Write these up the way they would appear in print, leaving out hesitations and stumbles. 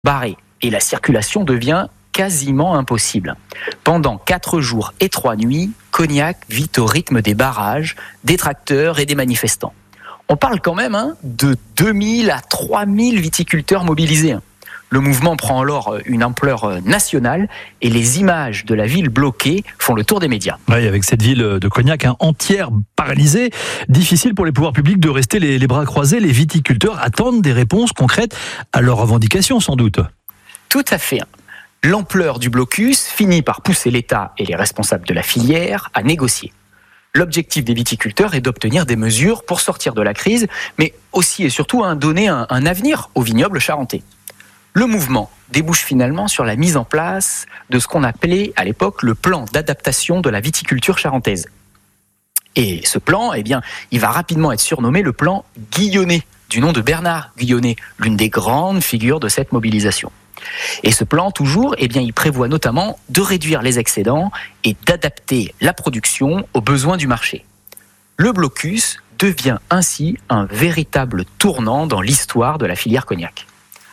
barrés et la circulation devient quasiment impossible. Pendant 4 jours et 3 nuits, Cognac vit au rythme des barrages, des tracteurs et des manifestants. On parle quand même de 2000 à 3000 viticulteurs mobilisés. Le mouvement prend alors une ampleur nationale et les images de la ville bloquée font le tour des médias. Oui, avec cette ville de Cognac entière paralysée, difficile pour les pouvoirs publics de rester les bras croisés. Les viticulteurs attendent des réponses concrètes à leurs revendications sans doute. Tout à fait. L'ampleur du blocus finit par pousser l'État et les responsables de la filière à négocier. L'objectif des viticulteurs est d'obtenir des mesures pour sortir de la crise, mais aussi et surtout donner un avenir aux vignobles charentais. Le mouvement débouche finalement sur la mise en place de ce qu'on appelait à l'époque le plan d'adaptation de la viticulture charentaise. Et ce plan, il va rapidement être surnommé le plan Guillonnet, du nom de Bernard Guillonnet, l'une des grandes figures de cette mobilisation. Et ce plan, toujours, il prévoit notamment de réduire les excédents et d'adapter la production aux besoins du marché. Le blocus devient ainsi un véritable tournant dans l'histoire de la filière Cognac.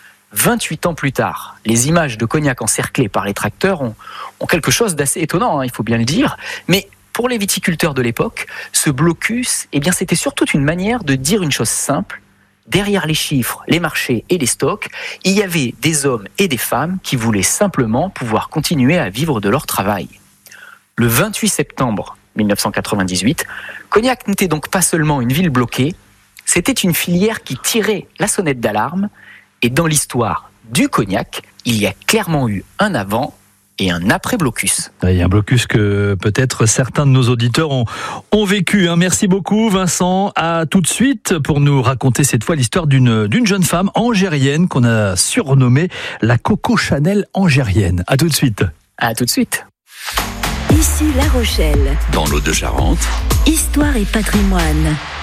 28 ans plus tard, les images de Cognac encerclées par les tracteurs ont quelque chose d'assez étonnant, il faut bien le dire, mais pour les viticulteurs de l'époque, ce blocus, c'était surtout une manière de dire une chose simple. Derrière les chiffres, les marchés et les stocks, il y avait des hommes et des femmes qui voulaient simplement pouvoir continuer à vivre de leur travail. Le 28 septembre 1998, Cognac n'était donc pas seulement une ville bloquée, c'était une filière qui tirait la sonnette d'alarme. Et dans l'histoire du Cognac, il y a clairement eu un avant et un après-blocus. Il y a un blocus que peut-être certains de nos auditeurs ont vécu. Merci beaucoup Vincent. À tout de suite pour nous raconter cette fois l'histoire d'une jeune femme angérienne qu'on a surnommée la Coco Chanel angérienne. À tout de suite. À tout de suite. Ici La Rochelle. Dans l'Hauts-de-Charente. Histoire et patrimoine.